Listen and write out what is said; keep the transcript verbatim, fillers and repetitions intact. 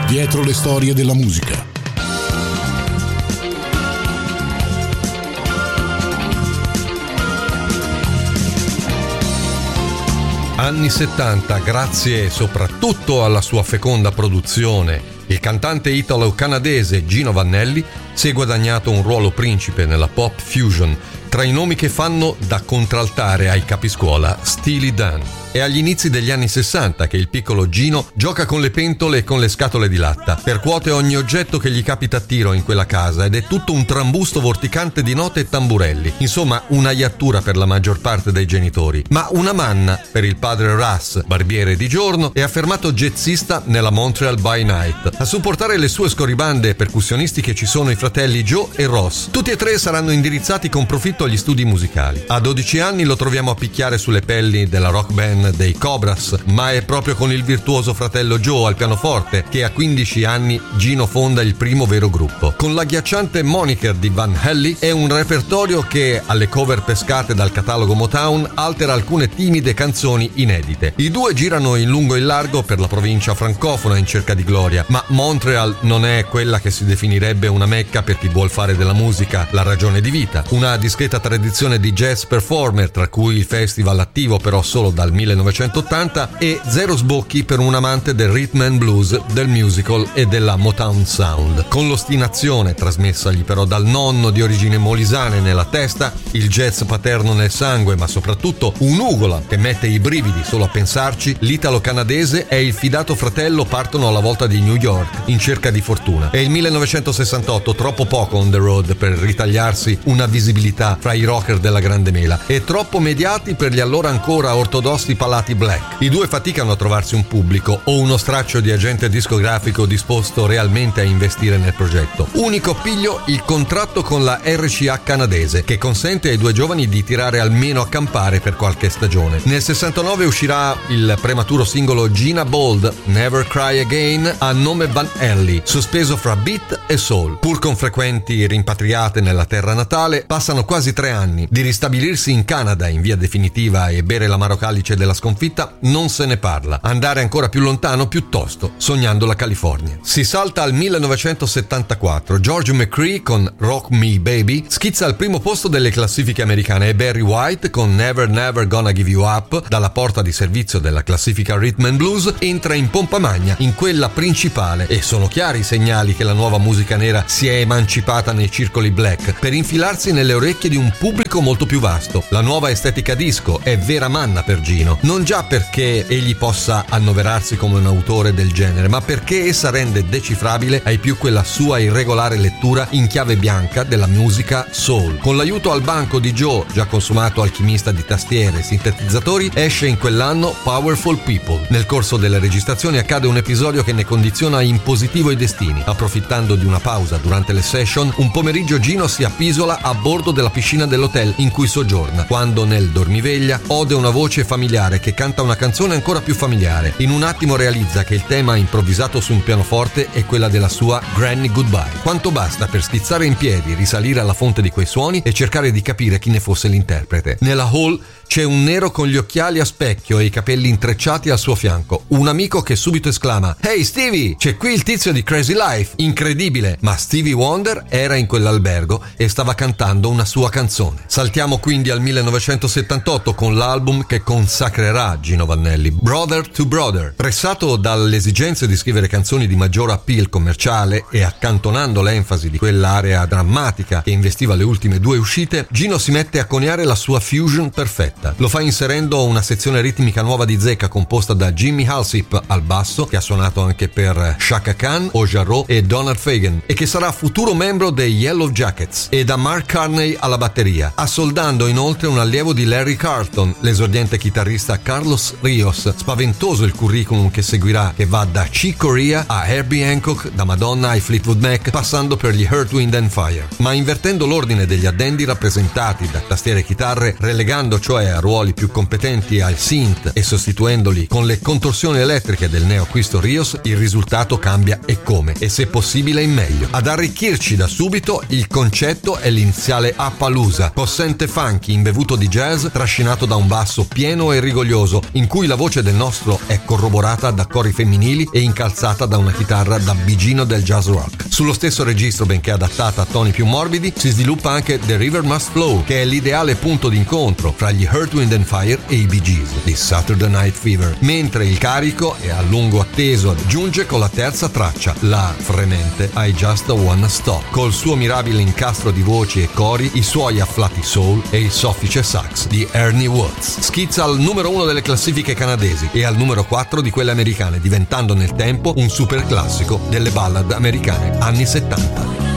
Dietro le storie della musica. Anni settanta, grazie soprattutto alla sua feconda produzione, il cantante italo-canadese Gino Vannelli si è guadagnato un ruolo principe nella pop fusion, tra i nomi che fanno da contraltare ai capiscuola Steely Dan. È agli inizi degli anni sessanta che il piccolo Gino gioca con le pentole e con le scatole di latta, percuote ogni oggetto che gli capita a tiro in quella casa ed è tutto un trambusto vorticante di note e tamburelli. Insomma, una iattura per la maggior parte dei genitori, ma una manna per il padre Russ, barbiere di giorno e affermato jazzista nella Montreal by Night. A supportare le sue scorribande percussionistiche ci sono i fratelli Joe e Ross. Tutti e tre saranno indirizzati con profitto agli studi musicali. A dodici anni lo troviamo a picchiare sulle pelli della rock band dei Cobras, ma è proprio con il virtuoso fratello Joe al pianoforte che a quindici anni Gino fonda il primo vero gruppo. Con l'agghiacciante moniker di Van Hally è un repertorio che, alle cover pescate dal catalogo Motown, altera alcune timide canzoni inedite. I due girano in lungo e in largo per la provincia francofona in cerca di gloria, ma Montreal non è quella che si definirebbe una mecca per chi vuol fare della musica la ragione di vita. Una discreta tradizione di jazz performer, tra cui il festival attivo però solo dal millenovecentottanta, e zero sbocchi per un amante del rhythm and blues, del musical e della Motown Sound. Con l'ostinazione, trasmessagli però dal nonno di origine molisane nella testa, il jazz paterno nel sangue, ma soprattutto un'ugola che mette i brividi solo a pensarci, l'italo-canadese e il fidato fratello partono alla volta di New York in cerca di fortuna. È il millenovecentosessantotto, troppo poco on the road per ritagliarsi una visibilità fra i rocker della grande mela e troppo mediati per gli allora ancora ortodossi palati black. I due faticano a trovarsi un pubblico o uno straccio di agente discografico disposto realmente a investire nel progetto. Unico piglio il contratto con la R C A canadese, che consente ai due giovani di tirare almeno a campare per qualche stagione. Nel sessantanove uscirà il prematuro singolo Gina Bold, Never Cry Again, a nome Van Hally, sospeso fra beat e soul. Pur con frequenti rimpatriate nella terra natale, passano quasi tre anni. Di ristabilirsi in Canada in via definitiva e bere l'amaro calice della sconfitta non se ne parla. Andare ancora più lontano piuttosto, sognando la California. Si salta al millenovecentosettantaquattro. George McCree con Rock Me Baby schizza al primo posto delle classifiche americane e Barry White con Never Never Gonna Give You Up, dalla porta di servizio della classifica Rhythm and Blues, entra in pompa magna in quella principale, e sono chiari i segnali che la nuova musica nera si è emancipata nei circoli black per infilarsi nelle orecchie di un pubblico molto più vasto. La nuova estetica disco è vera manna per Gino, non già perché egli possa annoverarsi come un autore del genere, ma perché essa rende decifrabile ai più quella sua irregolare lettura in chiave bianca della musica soul. Con l'aiuto al banco di Joe, già consumato alchimista di tastiere e sintetizzatori, esce in quell'anno Powerful People. Nel corso delle registrazioni accade un episodio che ne condiziona in positivo i destini. Approfittando di una pausa durante le session, un pomeriggio Gino si appisola a bordo della piscina dell'hotel in cui soggiorna, quando nel dormiveglia ode una voce familiare che canta una canzone ancora più familiare. In un attimo realizza che il tema improvvisato su un pianoforte è quella della sua Granny Goodbye. Quanto basta per schizzare in piedi, risalire alla fonte di quei suoni e cercare di capire chi ne fosse l'interprete. Nella hall c'è un nero con gli occhiali a specchio e i capelli intrecciati al suo fianco, un amico che subito esclama: "Hey Stevie, c'è qui il tizio di Crazy Life!" Incredibile, ma Stevie Wonder era in quell'albergo e stava cantando una sua canzone. Saltiamo quindi al millenovecentosettantotto con l'album che consacrerà Gino Vannelli, Brother to Brother. Pressato dalle esigenze di scrivere canzoni di maggior appeal commerciale e accantonando l'enfasi di quell'area drammatica che investiva le ultime due uscite, Gino si mette a coniare la sua fusion perfetta. Lo fa inserendo una sezione ritmica nuova di zecca composta da Jimmy Halsip al basso, che ha suonato anche per Chaka Khan, Ojarro e Donald Fagen, e che sarà futuro membro dei Yellow Jackets, e da Mark Carney alla batteria, assoldando inoltre un allievo di Larry Carlton, l'esordiente chitarrista Carlos Rios. Spaventoso il curriculum che seguirà, che va da Chick Corea a Herbie Hancock, da Madonna ai Fleetwood Mac, passando per gli Earth, Wind and Fire. Ma invertendo l'ordine degli addendi rappresentati da tastiere e chitarre, relegando cioè a ruoli più competenti al synth e sostituendoli con le contorsioni elettriche del neoacquisto Rios, il risultato cambia e come, e se possibile in meglio. Ad arricchirci da subito il concetto è l'iniziale Appaloosa, possente funky imbevuto di jazz trascinato da un basso pieno e rigoglioso in cui la voce del nostro è corroborata da cori femminili e incalzata da una chitarra da bigino del jazz rock. Sullo stesso registro, benché adattata a toni più morbidi, si sviluppa anche The River Must Flow, che è l'ideale punto d'incontro fra gli Earth, Wind and Fire e i Bee Gees di Saturday Night Fever, mentre il carico è a lungo atteso giunge con la terza traccia, la fremente I Just Wanna Stop, col suo mirabile incastro di voci e cori, i suoi afflati soul e il soffice sax di Ernie Watts. Schizza al numero uno delle classifiche canadesi e al numero quattro di quelle americane, diventando nel tempo un super classico delle ballad americane anni settanta.